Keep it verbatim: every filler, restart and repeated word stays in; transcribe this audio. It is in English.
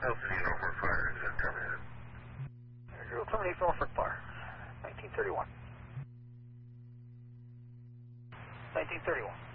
L C Norfolk Fire is terminated. Zero terminate Norfolk Fire. nineteen thirty-one. nineteen thirty-one.